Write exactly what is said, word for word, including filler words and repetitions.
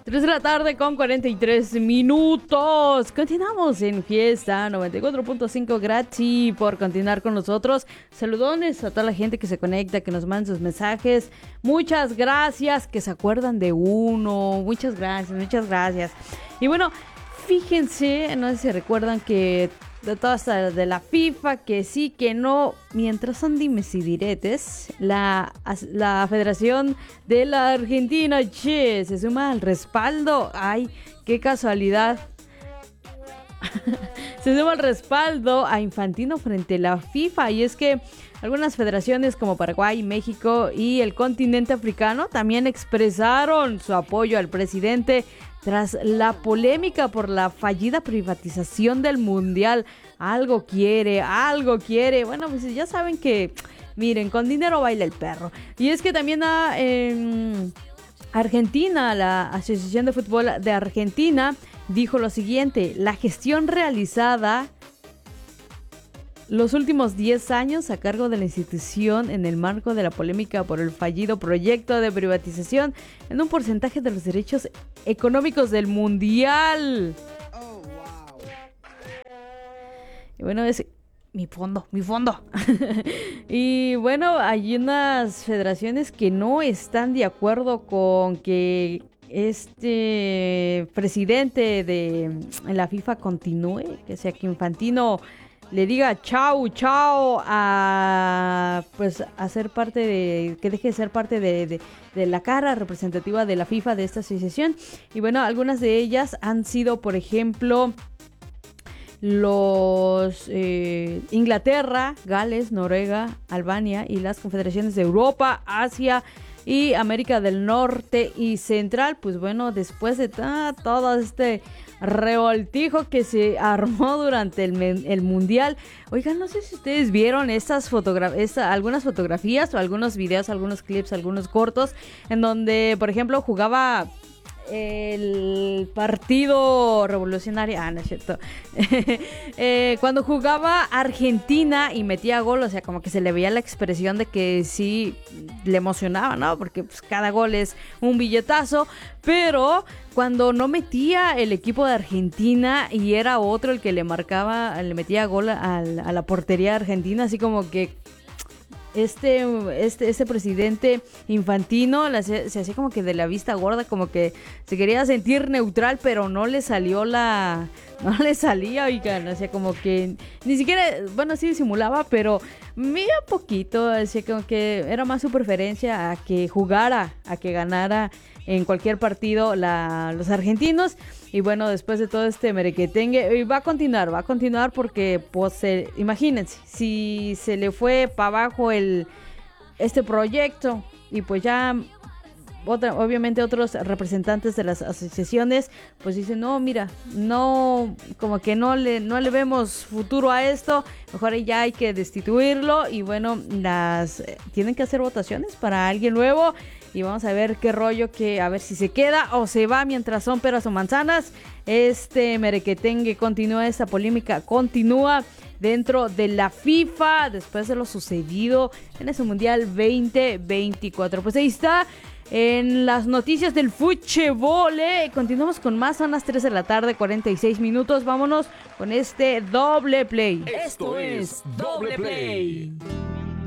tres de la tarde con cuarenta y tres minutos. Continuamos en Fiesta noventa y cuatro punto cinco. Gracias por continuar con nosotros. Saludones a toda la gente que se conecta, que nos manda sus mensajes. Muchas gracias, que se acuerdan de uno. Muchas gracias, muchas gracias. Y bueno, fíjense, no sé si recuerdan que de todas de la FIFA, que sí, que no, mientras son dimes y diretes, la, la Federación de la Argentina, che, se suma al respaldo. Ay, qué casualidad. Se suma al respaldo a Infantino frente a la FIFA, y es que algunas federaciones como Paraguay, México y el continente africano también expresaron su apoyo al presidente tras la polémica por la fallida privatización del Mundial. Algo quiere, algo quiere. Bueno, pues ya saben que, miren, con dinero baila el perro. Y es que también a, en Argentina, la Asociación de Fútbol de Argentina dijo lo siguiente: la gestión realizada los últimos diez años a cargo de la institución en el marco de la polémica por el fallido proyecto de privatización en un porcentaje de los derechos económicos del Mundial. Oh, wow. Y bueno, es mi fondo, mi fondo. Y bueno, hay unas federaciones que no están de acuerdo con que este presidente de la FIFA continúe, que sea que Infantino le diga chau, chau a pues a ser parte de, que deje de ser parte de, de, de la cara representativa de la FIFA, de esta asociación. Y bueno, algunas de ellas han sido, por ejemplo, los eh, Inglaterra, Gales, Noruega, Albania y las confederaciones de Europa, Asia y América del Norte y Central. Pues bueno, después de ta, todo este revoltijo que se armó durante el, el Mundial. Oigan, no sé si ustedes vieron estas fotografías, algunas fotografías o algunos videos, algunos clips, algunos cortos, en donde, por ejemplo, jugaba el Partido Revolucionario, ah, no es cierto, eh, cuando jugaba Argentina y metía gol, o sea, como que se le veía la expresión de que sí le emocionaba, ¿no? Porque pues cada gol es un billetazo, pero cuando no metía el equipo de Argentina y era otro el que le marcaba, le metía gol a, a la portería argentina, así como que Este, este, este presidente Infantino la, se, se hacía como que de la vista gorda, como que se quería sentir neutral, pero no le salió la... No le salía, oigan, o sea, como que ni siquiera, bueno, sí disimulaba, pero mira poquito, así como que era más su preferencia a que jugara, a que ganara en cualquier partido la, los argentinos. Y bueno, después de todo este merequetengue, va a continuar, va a continuar porque, pues, eh, imagínense, si se le fue para abajo el, este proyecto y pues ya, otra, obviamente otros representantes de las asociaciones, pues dicen, no, mira, no, como que no le, no le vemos futuro a esto, mejor ya hay que destituirlo. Y bueno, las eh, tienen que hacer votaciones para alguien nuevo. Y vamos a ver qué rollo, que a ver si se queda o se va mientras son peras o manzanas. Este merequetengue continúa, esta polémica continúa dentro de la FIFA después de lo sucedido en ese Mundial veinte veinticuatro. Pues ahí está, en las noticias del fútbol. ¿eh? Continuamos con más, son las tres de la tarde, cuarenta y seis minutos. Vámonos con este doble play. Esto es Doble Play.